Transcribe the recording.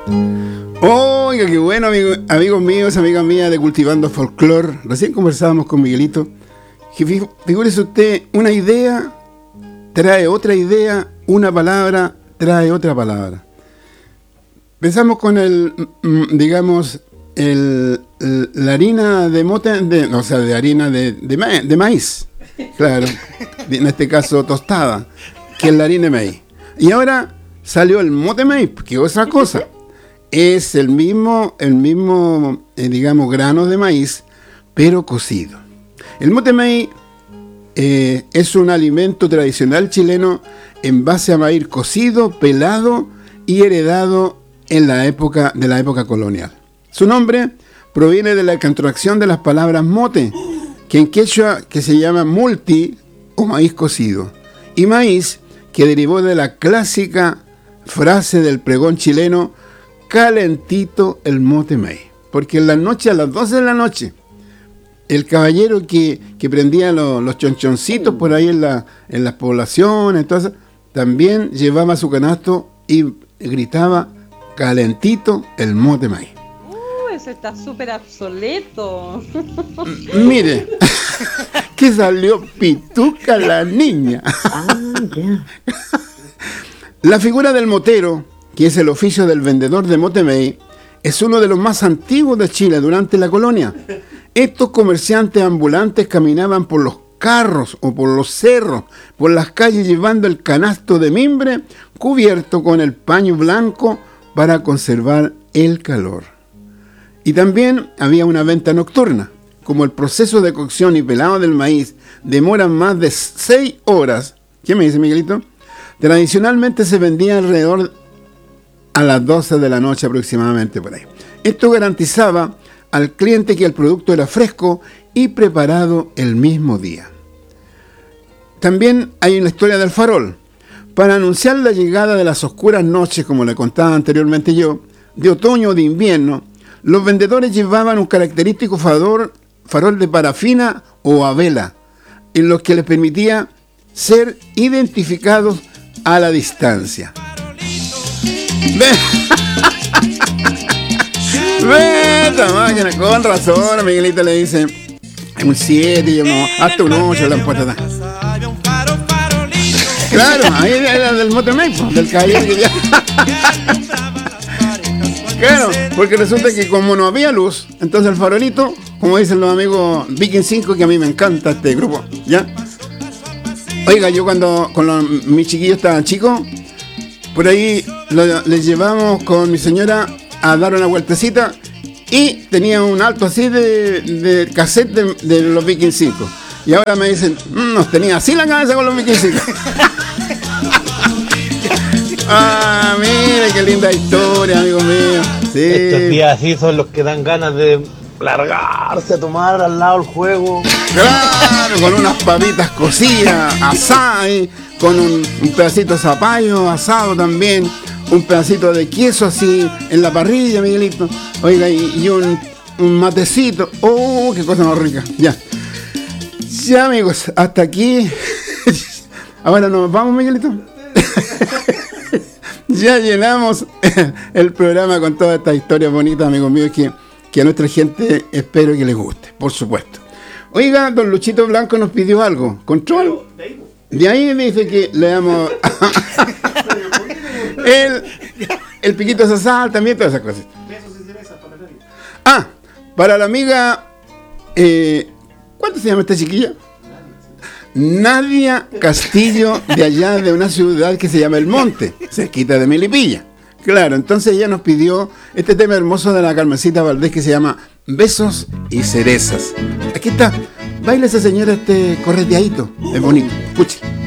Oiga, qué bueno, amigos míos, amigas mías de Cultivando Folclor. Recién conversábamos con Miguelito. Figúrese usted, una idea trae otra idea, una palabra trae otra palabra. Empezamos con digamos, la harina de mote, de harina de maíz. Claro, en este caso tostada, que es la harina de maíz. Y ahora salió el mote maíz, que es otra cosa. Es el mismo digamos, grano de maíz, pero cocido. El mote maíz es un alimento tradicional chileno en base a maíz cocido, pelado y heredado de la época colonial. Su nombre proviene de la contracción de las palabras mote, que en quechua que se llama multi o maíz cocido, y maíz, que derivó de la clásica frase del pregón chileno: calentito el mote maíz. Porque en la noche, a las 12 de la noche, el caballero que prendía los chonchoncitos por ahí en las poblaciones, entonces, también llevaba su canasto y gritaba: calentito el mote maíz. Eso está súper obsoleto. Mire, que salió pituca la niña. La figura del motero, que es el oficio del vendedor de mote maíz, es uno de los más antiguos de Chile durante la colonia. Estos comerciantes ambulantes caminaban por los carros o por los cerros, por las calles, llevando el canasto de mimbre cubierto con el paño blanco para conservar el calor. Y también había una venta nocturna. Como el proceso de cocción y pelado del maíz demora más de 6 horas, ¿qué me dice Miguelito? Tradicionalmente se vendía alrededor a las 12 de la noche aproximadamente por ahí. Esto garantizaba al cliente que el producto era fresco y preparado el mismo día. También hay una historia del farol. Para anunciar la llegada de las oscuras noches, como le contaba anteriormente yo, de otoño o de invierno, los vendedores llevaban un característico farol de parafina o a vela, en lo que les permitía ser identificados a la distancia. Esta máquina, con razón, a Miguelito le dice un 7 y no, hasta un 8 le han puesto. Claro, ahí era del mote maíz, del caballero que ya. Claro, porque resulta que como no había luz, entonces el farolito, como dicen los amigos Viking 5, que a mí me encanta este grupo, ¿ya? Oiga, yo cuando mis chiquillos estaban chicos, por ahí les llevamos con mi señora a dar una vueltecita y tenía un alto así de cassette de los Viking 5. Y ahora me dicen, nos tenía así la cabeza con los Viking 5. Ah, mire qué linda historia, amigo mío. Sí. Estos días así son los que dan ganas de largarse a tomar al lado del juego. Claro, con unas papitas cocidas, asadas, con un pedacito de zapallo asado también, un pedacito de queso así en la parrilla, Miguelito. Oiga, y un matecito. Oh, qué cosa más rica. Ya, amigos, hasta aquí. Ahora nos vamos, Miguelito. Ya llenamos el programa con todas estas historias bonitas, amigos míos, que a nuestra gente espero que les guste, por supuesto. Oiga, don Luchito Blanco nos pidió algo. ¿Control? De ahí dice que le damos el piquito sasal, también todas esas cosas. Ah, para la amiga, ¿cuánto se llama esta chiquilla? Nadia Castillo, de allá de una ciudad que se llama El Monte, cerquita de Melipilla. Claro, entonces ella nos pidió este tema hermoso de la Carmencita Valdés que se llama Besos y Cerezas. Aquí está, baila esa señora correteadito, es bonito, escuche.